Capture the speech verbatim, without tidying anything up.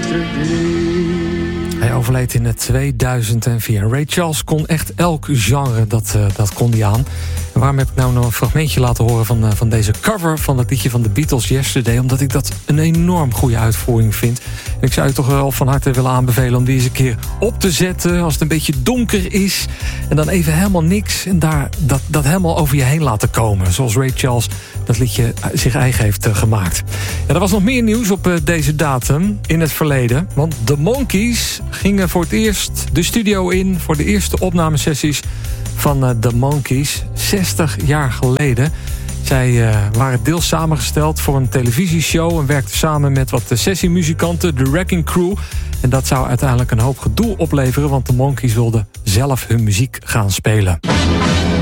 Hij overleed in tweeduizend vier. Ray Charles kon echt elk genre, dat, uh, dat kon hij aan. En waarom heb ik nou nog een fragmentje laten horen van, uh, van deze cover van het liedje van de Beatles, Yesterday? Omdat ik dat een enorm goede uitvoering vind. En ik zou je toch wel van harte willen aanbevelen om die eens een keer op te zetten als het een beetje donker is. En dan even helemaal niks en daar dat, dat helemaal over je heen laten komen. Zoals Ray Charles dat liedje zich eigen heeft uh, gemaakt. En er was nog meer nieuws op uh, deze datum in het verleden. Want de Monkees gingen voor het eerst de studio in voor de eerste opnamesessies van uh, de Monkees. zestig jaar geleden. Zij uh, waren deels samengesteld voor een televisieshow en werkten samen met wat sessiemuzikanten, de Wrecking Crew. En dat zou uiteindelijk een hoop gedoe opleveren, want de Monkees wilden zelf hun muziek gaan spelen.